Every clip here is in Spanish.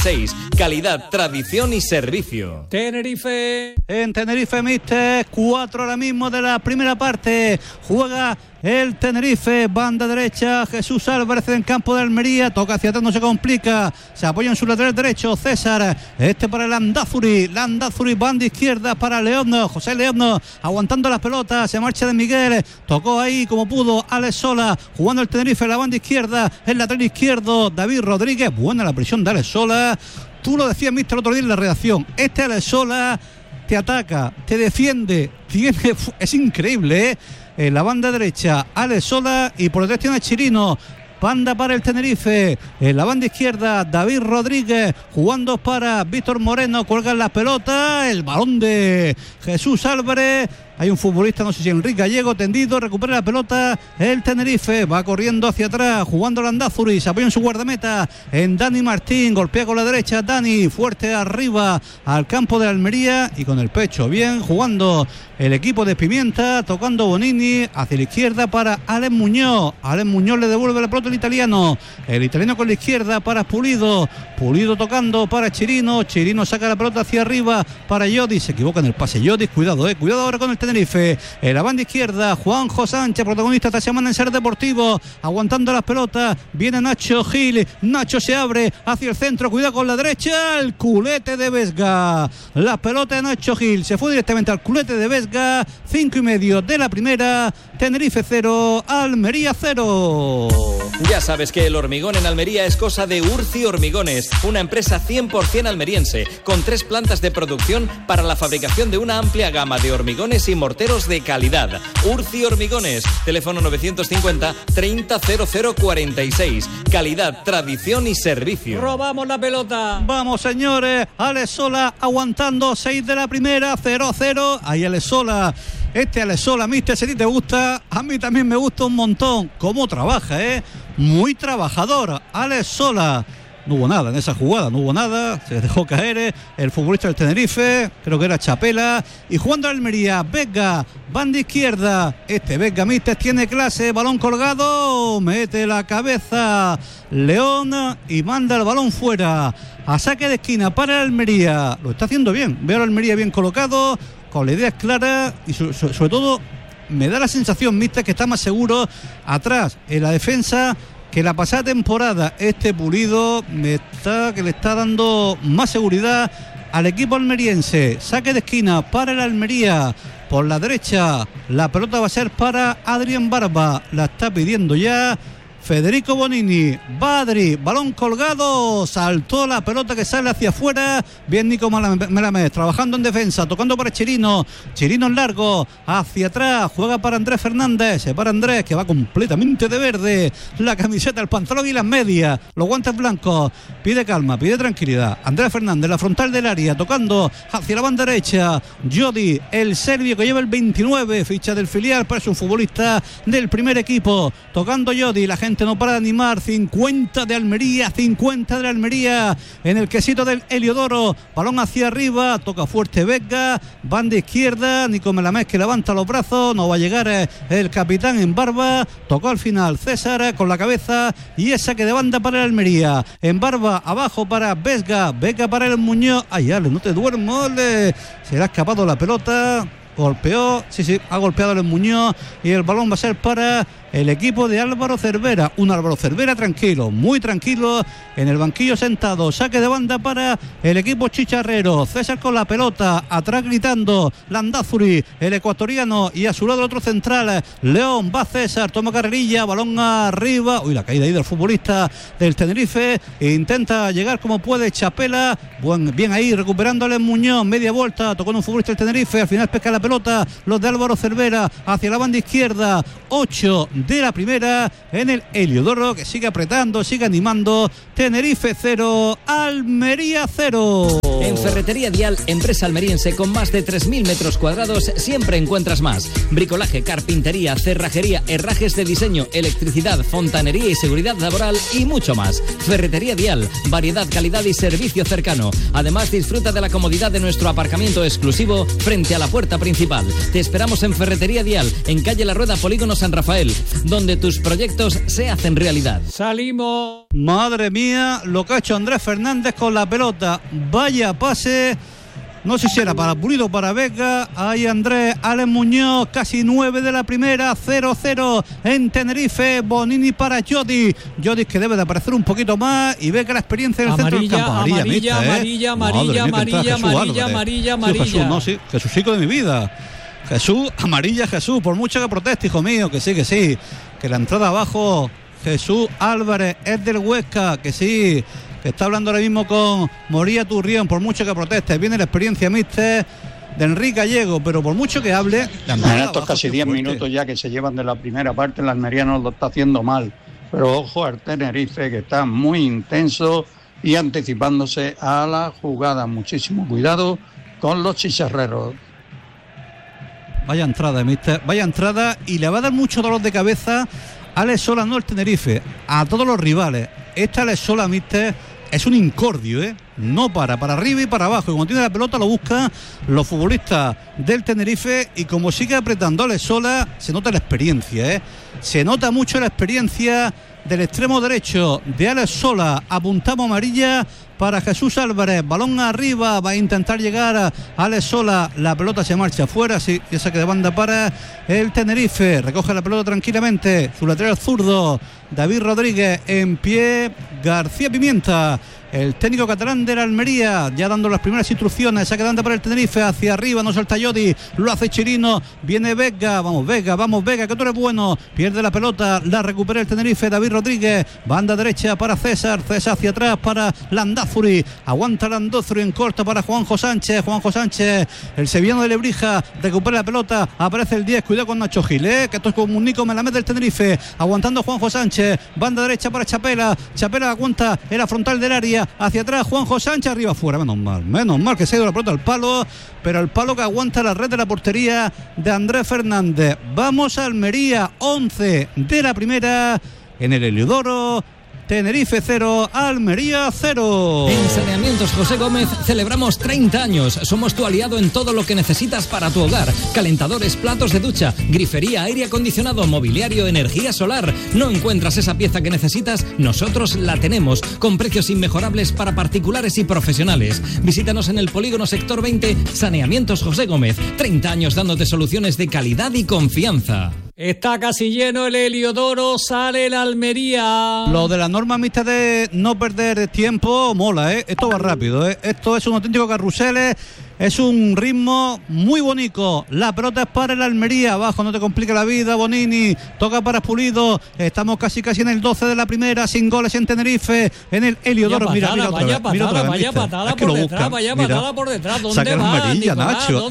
6. Calidad, tradición y servicio. Tenerife. En Tenerife, míster, 4 ahora mismo de la primera parte. Juega el Tenerife, banda derecha, Jesús Álvarez en campo de Almería, toca hacia atrás, no se complica, se apoya en su lateral derecho, César, para el Landázuri, banda izquierda para León, José León, aguantando las pelotas, se marcha de Miguel, tocó ahí como pudo, Alex Sola, jugando el Tenerife, la banda izquierda, el lateral izquierdo, David Rodríguez, buena la presión de Alex Sola, tú lo decías, mister, el otro día en la redacción, Alex Sola te ataca, te defiende, es increíble, en la banda derecha, Alex Sola, y por detrás tiene a Chirino. Banda para el Tenerife. En la banda izquierda, David Rodríguez jugando para Víctor Moreno. Cuelgan las pelotas. El balón de Jesús Álvarez. Hay un futbolista, no sé si Enrique Gallego, tendido, recupera la pelota. El Tenerife va corriendo hacia atrás, jugando Landázuri, se apoya en su guardameta, en Dani Martín, golpea con la derecha, Dani, fuerte arriba al campo de Almería y con el pecho bien, jugando el equipo de Pimienta, tocando Bonini hacia la izquierda para Alex Muñoz. Alex Muñoz le devuelve la pelota al italiano. El italiano con la izquierda para Pulido. Pulido tocando para Chirino. Chirino saca la pelota hacia arriba para Yodi. Se equivoca en el pase Yodi. Cuidado ahora con el Tenerife. En la banda izquierda, Juanjo Sánchez, protagonista esta semana en Ser Deportivo. Aguantando las pelotas. Viene Nacho Gil. Nacho se abre hacia el centro. Cuidado con la derecha. El culete de Vesga. La pelota de Nacho Gil. Se fue directamente al culete de Vesga. 5:30 de la primera. Tenerife 0, Almería 0. Ya sabes que el hormigón en Almería es cosa de Urci Hormigones, una empresa 100% almeriense, con 3 plantas de producción para la fabricación de una amplia gama de hormigones y morteros de calidad. Urci Hormigones, teléfono 950 30 0046. Calidad, tradición y servicio. Robamos la pelota. Vamos, señores. Alex Sola aguantando, 6 de la primera, 0-0. Ahí Alex Sola. Alex Sola, mister, si a ti te gusta, a mí también me gusta un montón. Cómo trabaja, muy trabajador. Alex Sola. No hubo nada en esa jugada, se dejó caer el futbolista del Tenerife, creo que era Chapela, y jugando a Almería, Vesga, banda izquierda, Vesga, mister, tiene clase, balón colgado, mete la cabeza León y manda el balón fuera, a saque de esquina para Almería, lo está haciendo bien, veo a Almería bien colocado, con las ideas claras y sobre todo me da la sensación, mister, que está más seguro atrás en la defensa que la pasada temporada. Pulido le está dando más seguridad al equipo almeriense. Saque de esquina para el Almería por la derecha, la pelota va a ser para Adrián Barba, la está pidiendo ya Federico Bonini. Badri, balón colgado, saltó la pelota que sale hacia afuera. Bien Nico Melamed, trabajando en defensa, tocando para Chirino. Chirino en largo, hacia atrás, juega para Andrés Fernández. Se para Andrés, que va completamente de verde. La camiseta, el pantalón y las medias, los guantes blancos. Pide calma, pide tranquilidad. Andrés Fernández, la frontal del área, tocando hacia la banda derecha. Yodi, el serbio que lleva el 29, ficha del filial, pero es un futbolista del primer equipo. Tocando Yodi, la gente no para de animar. 50 de Almería, 50 de Almería en el quesito del Heliodoro. Balón hacia arriba, toca fuerte Vesga, banda izquierda, Nico Melamed que levanta los brazos, no va a llegar el capitán en Barba, tocó al final César con la cabeza y es saque de banda para el Almería. En Barba, abajo para Vesga, Vesga para el Muñoz. Ay, Ale, no te duermo, Ale. Se le ha escapado la pelota. Golpeó, sí, ha golpeado el Muñoz y el balón va a ser para el equipo de Álvaro Cervera. Un Álvaro Cervera tranquilo, muy tranquilo en el banquillo sentado. Saque de banda para el equipo chicharrero. César con la pelota, atrás gritando Landázuri, el ecuatoriano, y a su lado el otro central, León. Va César, toma carrerilla, balón arriba. Uy, la caída ahí del futbolista del Tenerife. Intenta llegar como puede Chapela. Bien ahí, recuperándole Muñoz. Media vuelta, tocó un futbolista del Tenerife. Al final pesca la pelota los de Álvaro Cervera hacia la banda izquierda. 8 de la primera en el Heliodoro, que sigue apretando, sigue animando. Tenerife 0, Almería 0. En Ferretería Dial, empresa almeriense con más de 3.000 metros cuadrados, siempre encuentras más. Bricolaje, carpintería, cerrajería, herrajes de diseño, electricidad, fontanería y seguridad laboral y mucho más. Ferretería Dial, variedad, calidad y servicio cercano. Además, disfruta de la comodidad de nuestro aparcamiento exclusivo frente a la puerta principal. Te esperamos en Ferretería Dial, en calle La Rueda, Polígono San Rafael, donde tus proyectos se hacen realidad. Salimos. Madre mía, lo que ha hecho Andrés Fernández con la pelota. Vaya pase. No sé si era para Pulido o para Vega. Ahí Andrés, Alex Muñoz, casi 9 de la primera, 0-0 en Tenerife. Bonini para Jodi. Jodi que debe de aparecer un poquito más y Vega la experiencia en el centro del campo. Amarilla. Jesús, no, sí, Jesús, hijo de mi vida. Jesús, amarilla Jesús, por mucho que proteste, hijo mío, que sí, que la entrada abajo, Jesús Álvarez es del Huesca, que sí, que está hablando ahora mismo con Moría Turrión, por mucho que proteste, viene la experiencia míster de Enrique Gallego, pero por mucho que hable, en estos casi 10 minutos ya que se llevan de la primera parte, el Almería no lo está haciendo mal, pero ojo al Tenerife, que está muy intenso y anticipándose a la jugada, muchísimo cuidado con los chicharreros. Vaya entrada, mister. Vaya entrada, y le va a dar mucho dolor de cabeza a Alex Sola, no al Tenerife, a todos los rivales. Esta Alex Sola, mister, es un incordio, no para arriba y para abajo. Y cuando tiene la pelota lo buscan los futbolistas del Tenerife, y como sigue apretando Alex Sola, se nota la experiencia, se nota mucho la experiencia del extremo derecho de Alex Sola. Apuntamos amarilla para Jesús Álvarez, balón arriba, va a intentar llegar a Alex Sola, la pelota se marcha afuera, sí, ya saque de banda para el Tenerife, recoge la pelota tranquilamente, su lateral zurdo, David Rodríguez en pie, García Pimienta, el técnico catalán de la Almería, ya dando las primeras instrucciones, saque de banda para el Tenerife, hacia arriba, no salta Jodi, lo hace Chirino, viene Vega, vamos Vega, que tú eres bueno, pierde la pelota, la recupera el Tenerife, David Rodríguez, banda derecha para César hacia atrás para Landázuri, aguanta Landázuri en corto para Juanjo Sánchez, el sevillano de Lebrija, recupera la pelota, aparece el 10, cuidado con Nacho Gil, que esto es como un Nico Melamed del Tenerife, aguantando Juanjo Sánchez, banda derecha para Chapela aguanta en la frontal del área, hacia atrás Juanjo Sánchez, arriba afuera, menos mal que se ha ido la pelota al palo, pero el palo que aguanta la red de la portería de Andrés Fernández. Vamos a Almería, 11 de la primera en el Heliodoro. Tenerife 0, Almería 0. En Saneamientos José Gómez celebramos 30 años. Somos tu aliado en todo lo que necesitas para tu hogar. Calentadores, platos de ducha, grifería, aire acondicionado, mobiliario, energía solar. ¿No encuentras esa pieza que necesitas? Nosotros la tenemos, con precios inmejorables para particulares y profesionales. Visítanos en el Polígono Sector 20, Saneamientos José Gómez. 30 años dándote soluciones de calidad y confianza. Está casi lleno el Heliodoro, sale el Almería. Lo de la norma mixta de no perder tiempo mola, esto va rápido, esto es un auténtico carrusel, es un ritmo muy bonito. La pelota es para el Almería, abajo, no te complica la vida, Bonini, toca para Pulido, estamos casi en el 12 de la primera, sin goles en Tenerife, en el Heliodoro. Vaya patada por detrás, ¿dónde va? Amarilla, Nacho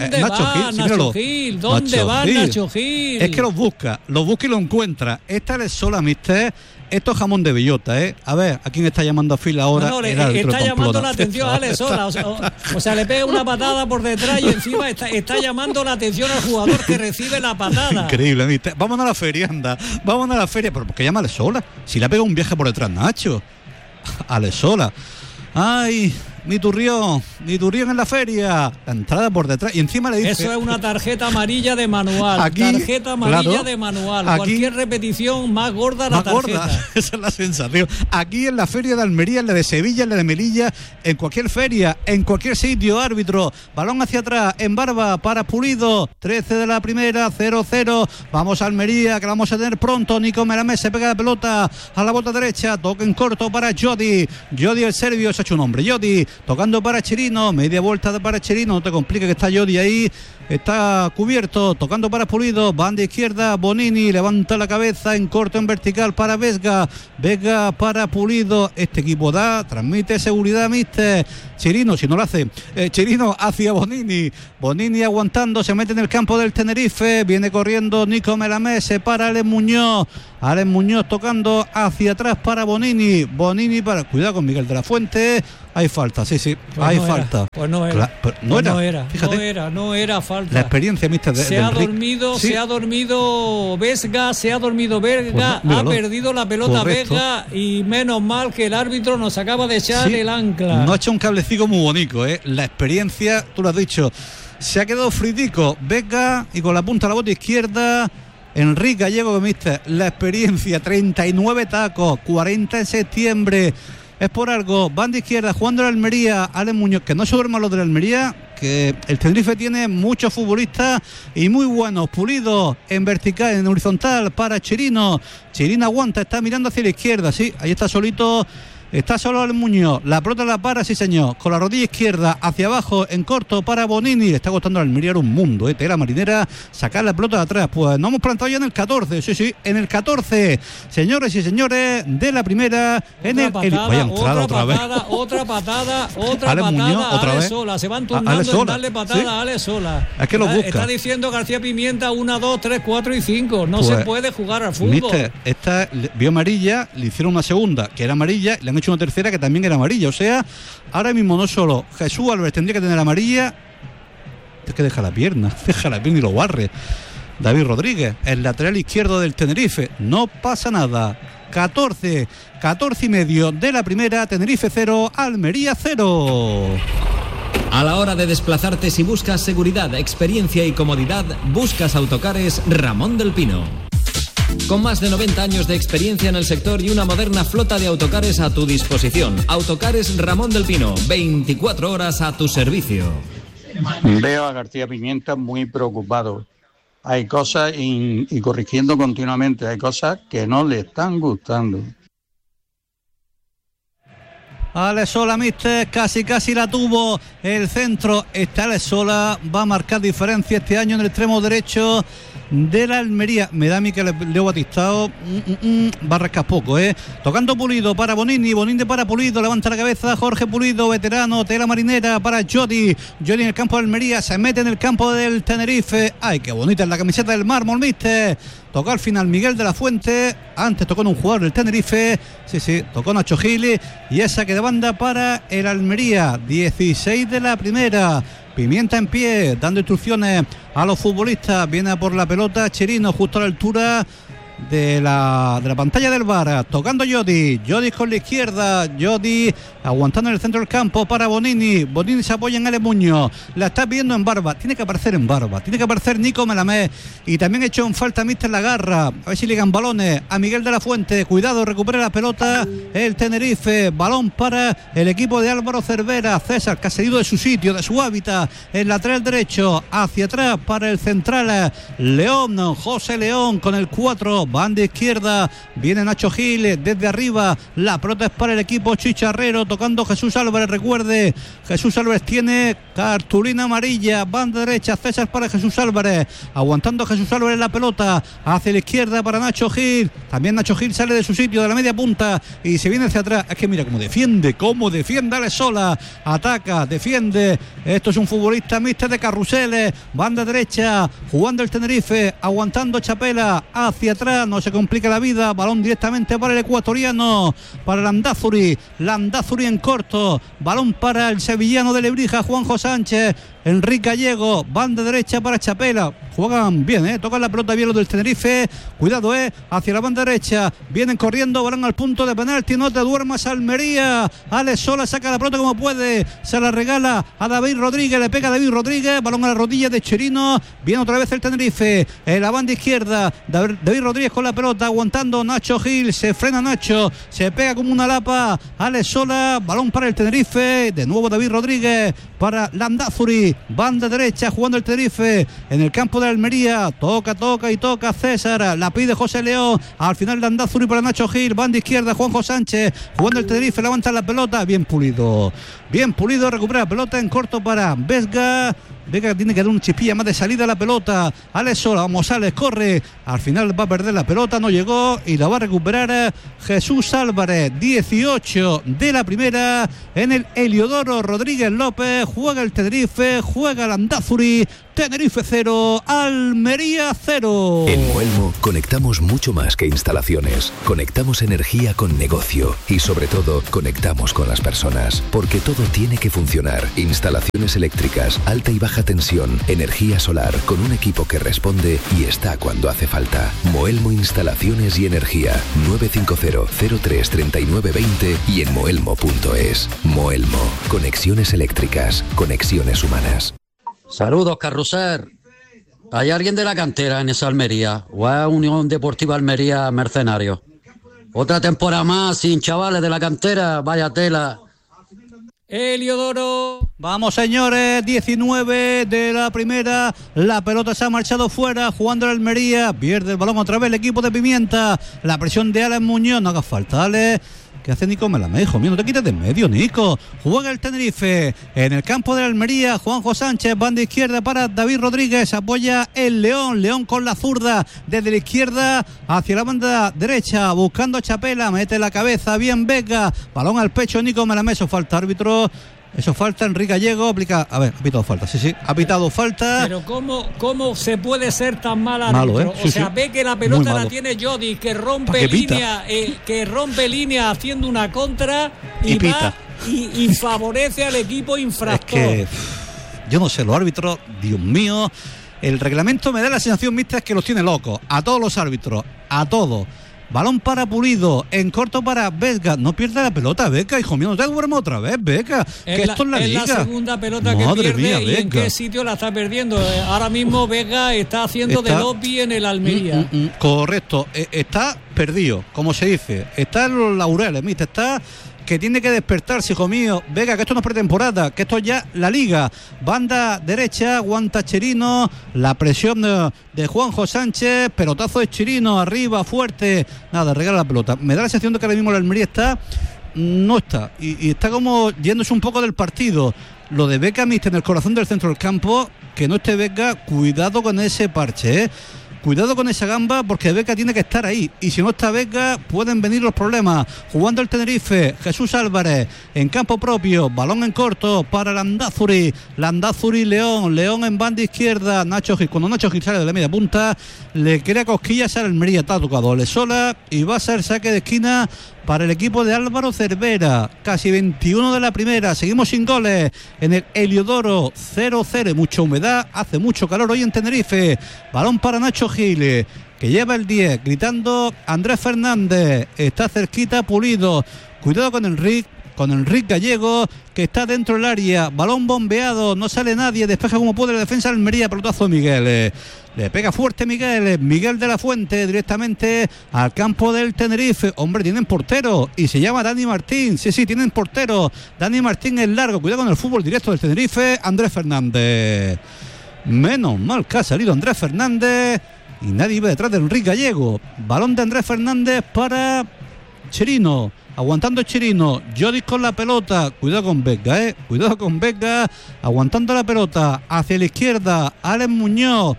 Gil, ¿dónde va Nacho Gil? Es que los busca y lo encuentra. Esta es sola, mister. Esto es jamón de bellota, A ver, ¿a quién está llamando a fila ahora? No, está llamando la atención a Alex Sola. O sea, le pega una patada por detrás y encima está llamando la atención al jugador que recibe la patada. Increíble, mister. Vámonos a la feria, anda. Vámonos a la feria. ¿Pero por qué llama a Alex Sola? Si le ha pegado un viaje por detrás, Nacho. Alex Sola. Ay, mi turrión en la feria, la entrada por detrás, y encima le dice... Eso es una tarjeta amarilla de manual, de manual, aquí, cualquier repetición más gorda la tarjeta. Esa es la sensación. Aquí en la feria de Almería, en la de Sevilla, en la de Melilla, en cualquier feria, en cualquier sitio, árbitro, balón hacia atrás, en barba para Pulido, 13 de la primera, 0-0, vamos a Almería, que la vamos a tener pronto. Nico Melamed se pega la pelota a la bota derecha, toque en corto para Jodi el serbio, se ha hecho un hombre, Jodi tocando para Chirino, media vuelta para Chirino, no te compliques que está Jodi ahí, está cubierto, tocando para Pulido, banda izquierda, Bonini, levanta la cabeza en corto, en vertical para Vesga, Vesga para Pulido, este equipo transmite seguridad, mister. Chirino, si no lo hace, Chirino hacia Bonini, Bonini aguantando, se mete en el campo del Tenerife, viene corriendo Nico Melamé, se para Alex Muñoz tocando hacia atrás para Bonini, Bonini para, cuidado con Miguel de la Fuente, hay falta, sí, pues hay no falta. Era, pues no era. Fíjate. No era falta. La experiencia, mister. Se ha dormido Vesga, pues ha perdido la pelota. Correcto. Vesga, y menos mal que el árbitro nos acaba de echar el ancla. No ha hecho un cablecito muy bonito, La experiencia, tú lo has dicho, se ha quedado fritico Vesga y con la punta de la bota izquierda Enrique Gallego, mister. La experiencia, 39 tacos, 40 en septiembre. Es por algo, banda izquierda, jugando el Almería, Alex Muñoz, que no se duerma los de la Almería, que el Tenerife tiene muchos futbolistas y muy buenos. Pulido en vertical, en horizontal para Chirino. Chirino aguanta, está mirando hacia la izquierda, sí, ahí está solito. Está solo Alex Muñoz, la pelota la para, sí señor, con la rodilla izquierda hacia abajo, en corto para Bonini, le está costando al Almería un mundo, tela marinera, sacar la pelota de atrás. Pues nos hemos plantado ya en el 14, sí, en el 14, señores y señores, de la primera, otra patada, Alex Muñoz, otra vez. Sola, se van turnando en darle patada a Alex Sola. Es que lo busca. Está diciendo García Pimienta 1, 2, 3, 4 y 5, no se puede jugar al fútbol. Mister, esta vio amarilla, le hicieron una segunda, que era amarilla, le han hecho una tercera que también era amarilla, o sea, ahora mismo no solo Jesús Álvarez tendría que tener amarilla, es que deja la pierna y lo barre. David Rodríguez, el lateral izquierdo del Tenerife, no pasa nada. 14 y medio de la primera, Tenerife 0, Almería 0. A la hora de desplazarte, si buscas seguridad, experiencia y comodidad, buscas Autocares Ramón del Pino. Con más de 90 años de experiencia en el sector y una moderna flota de autocares a tu disposición. Autocares Ramón del Pino, 24 horas a tu servicio. Veo a García Pimienta muy preocupado. Hay cosas, y corrigiendo continuamente, hay cosas que no le están gustando. Alex Sola, mister, casi la tuvo. El centro está Alex Sola, va a marcar diferencia este año en el extremo derecho de la Almería. Me da a mí que Leo Batistao va a rascar poco, Tocando Pulido para Bonini para Pulido, levanta la cabeza Jorge Pulido, veterano, tela marinera para Jody en el campo de Almería, se mete en el campo del Tenerife. Ay, qué bonita es la camiseta del mármol, mister. Tocó al final Miguel de la Fuente, antes tocó en un jugador del Tenerife, sí, tocó Nacho Gil, y esa que de banda para el Almería, 16 de la primera. Pimienta en pie, dando instrucciones a los futbolistas, viene a por la pelota Chirino justo a la altura de la pantalla del VAR, tocando Jody con la izquierda, Jody aguantando en el centro del campo para Bonini se apoya en Alex Muñoz, la está pidiendo en Barba, tiene que aparecer Nico Melamé, y también ha hecho en falta mister Lagarra, a ver si ligan balones a Miguel de la Fuente, cuidado, recupera la pelota el Tenerife, balón para el equipo de Álvaro Cervera, César que ha salido de su sitio, de su hábitat, el lateral derecho, hacia atrás para el central León, José León con el 4, banda izquierda, viene Nacho Gil desde arriba, la pelota es para el equipo chicharrero, tocando Jesús Álvarez, recuerde, Jesús Álvarez tiene cartulina amarilla, banda derecha, César para Jesús Álvarez, aguantando Jesús Álvarez la pelota, hacia la izquierda para Nacho Gil, también Nacho Gil sale de su sitio, de la media punta, y se viene hacia atrás, es que mira cómo defiende Alex Sola, ataca, defiende, esto es un futbolista mister de carruseles, banda derecha, jugando el Tenerife, aguantando Chapela, hacia atrás, no se complica la vida, balón directamente para el ecuatoriano, para Landázuri en corto, balón para el sevillano de Lebrija, Juanjo Sánchez, Enrique Gallego, banda derecha para Chapela, juegan bien, tocan la pelota bien los del Tenerife, cuidado, hacia la banda derecha, vienen corriendo, balón al punto de penalti, no te duermas Almería, Alex Sola saca la pelota como puede, se la regala a David Rodríguez, le pega a David Rodríguez, balón a la rodilla de Chirino, viene otra vez el Tenerife, en la banda izquierda, David Rodríguez con la pelota, aguantando Nacho Gil, se frena Nacho, se pega como una lapa, Alex Sola, balón para el Tenerife, de nuevo David Rodríguez, para Landázuri, banda derecha, jugando el Tenerife, en el campo de Almería, toca César, la pide José León, al final Landázuri para Nacho Gil, banda izquierda, Juanjo Sánchez, jugando el Tenerife, levanta la pelota, bien pulido, recupera la pelota en corto para Vesga, Vega tiene que dar un chispilla más de salida a la pelota. Alex Sola, vamos Alex, corre. Al final va a perder la pelota, no llegó y la va a recuperar Jesús Álvarez. 18 de la primera en el Heliodoro Rodríguez López. Juega el Tenerife, juega el Landázuri. Tenerife 0, Almería 0. En Moelmo conectamos mucho más que instalaciones. Conectamos energía con negocio y sobre todo conectamos con las personas. Porque todo tiene que funcionar. Instalaciones eléctricas, alta y baja tensión, energía solar, con un equipo que responde y está cuando hace falta. Moelmo Instalaciones y Energía. 950-03-3920 y en moelmo.es. Moelmo. Conexiones eléctricas. Conexiones humanas. Saludos, Carrusel. ¿Hay alguien de la cantera en esa Almería? ¿O es Unión Deportiva Almería Mercenarios? Otra temporada más sin chavales de la cantera, vaya tela. Heliodoro. Vamos, señores, 19 de la primera. La pelota se ha marchado fuera, jugando el Almería. Pierde el balón otra vez el equipo de Pimienta. La presión de Alex Muñoz, no haga falta, Alex. ¿Qué hace Nico Melamé, hijo mío? No te quites de en medio, Nico. Juega el Tenerife en el campo de la Almería. Juanjo Sánchez, banda izquierda para David Rodríguez. Apoya el León. León con la zurda desde la izquierda hacia la banda derecha. Buscando a Chapela. Mete la cabeza. Bien Vega. Balón al pecho, Nico Melamé. Eso falta, árbitro. Eso falta, Enrique Gallego aplica. A ver, ha pitado falta, sí, ha pitado falta. Pero ¿cómo se puede ser tan mal árbitro? Malo, o sea, ve que la pelota la tiene Jody, que rompe línea haciendo una contra y va y favorece al equipo infractor. Es que yo no sé, los árbitros, Dios mío, el reglamento me da la sensación, mister, que los tiene locos, a todos los árbitros, a todos. Balón para Pulido, en corto para Vega. No pierda la pelota, Vega, hijo mío. No te duermas otra vez, Vega. Que esto es la liga. Es la segunda pelota que pierde y en qué sitio la está perdiendo. Ahora mismo Vega está haciendo de lobby en el Almería. Correcto. Está perdido, como se dice. Está en los laureles, mister. Está que tiene que despertarse, hijo mío. Vega, que esto no es pretemporada, que esto es ya la liga. Banda derecha, aguanta Chirino. La presión de Juanjo Sánchez. Pelotazo de Chirino, arriba, fuerte. Nada, regala la pelota. Me da la sensación de que ahora mismo la Almería no está. Y está como yéndose un poco del partido. Lo de Vega, mister, en el corazón del centro del campo. Que no esté Vega, cuidado con ese parche, Cuidado con esa gamba, porque Vega tiene que estar ahí. Y si no está Vega, pueden venir los problemas. Jugando el Tenerife, Jesús Álvarez en campo propio. Balón en corto para Landázuri. Landázuri, León. León en banda izquierda. Nacho Gil. Cuando Nacho Gil sale de la media punta, le crea cosquillas a Almería. Está tocado Le Sola y va a ser saque de esquina para el equipo de Álvaro Cervera. Casi 21 de la primera. Seguimos sin goles en el Heliodoro. 0-0. Mucha humedad. Hace mucho calor hoy en Tenerife. Balón para Nacho Gil, que lleva el 10. Gritando Andrés Fernández. Está cerquita Pulido. Cuidado con Enrique Gallego, que está dentro del área. Balón bombeado. No sale nadie. Despeja como puede la defensa de Almería. Pelotazo de Miguel. Le pega fuerte Miguel de la Fuente, directamente al campo del Tenerife. Hombre, tienen portero y se llama Dani Martín. Sí, tienen portero. Dani Martín es largo. Cuidado con el fútbol directo del Tenerife. Andrés Fernández. Menos mal que ha salido Andrés Fernández y nadie iba detrás de Enrique Gallego. Balón de Andrés Fernández para Chirino. Aguantando Chirino, Jodis con la pelota. Cuidado con Vega, Cuidado con Vega. Aguantando la pelota hacia la izquierda. Alex Muñoz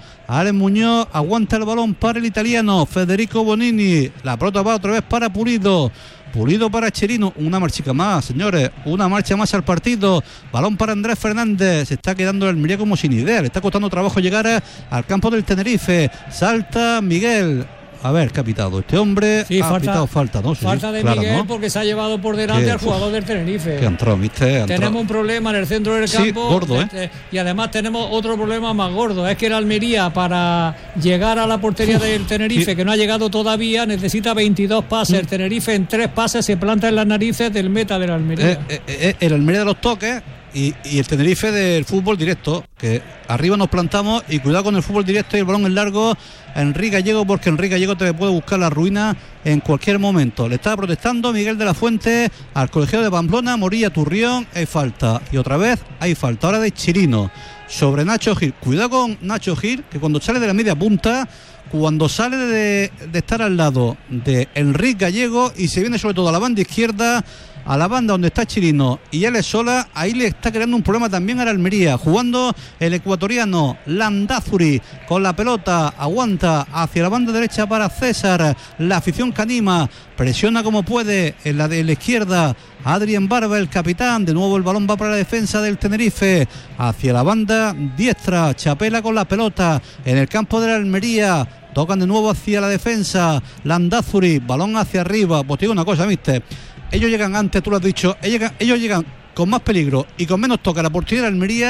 aguanta el balón para el italiano Federico Bonini. La pelota va otra vez para Pulido. Pulido para Chirino. Una marchica más, señores. Una marcha más al partido. Balón para Andrés Fernández. Se está quedando el Almería como sin idea. Le está costando trabajo llegar al campo del Tenerife. Salta Miguel. A ver, ¿qué ha pitado este hombre? Sí, ha pitado falta, ¿no? Sí, falta de claro, Miguel, ¿no? porque se ha llevado por delante al jugador del Tenerife. Que entró, ¿viste? Tenemos un problema en el centro del campo. Gordo, y además tenemos otro problema más gordo. Es que el Almería, para llegar a la portería del Tenerife, que no ha llegado todavía, necesita 22 pases. El Tenerife en 3 pases se planta en las narices del meta del Almería. El Almería de los toques. Y el Tenerife del fútbol directo, que arriba nos plantamos y cuidado con el fútbol directo y el balón en largo a Enrique Gallego, porque Enrique Gallego te puede buscar la ruina en cualquier momento. Le estaba protestando Miguel de la Fuente al colegiado de Pamplona. Morilla Turrión, hay falta y otra vez hay falta ahora de Chirino sobre Nacho Gil. Cuidado con Nacho Gil, que cuando sale de la media punta, cuando sale de estar al lado de Enrique Gallego y se viene sobre todo a la banda izquierda, a la banda donde está Chirino y Alex Sola, ahí le está creando un problema también a la Almería, jugando el ecuatoriano Landázuri con la pelota, aguanta hacia la banda derecha para César, la afición que anima, presiona como puede en la de la izquierda Adrián Barba, el capitán, de nuevo el balón va para la defensa del Tenerife, hacia la banda diestra, Chapela con la pelota en el campo de la Almería, tocan de nuevo hacia la defensa, Landázuri, balón hacia arriba. Pues te digo una cosa, mister, ellos llegan antes, tú lo has dicho, ellos llegan con más peligro y con menos toque a la portería de Almería